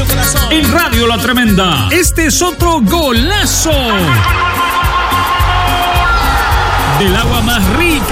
En Radio La Tremenda, este es otro golazo. Del agua más rica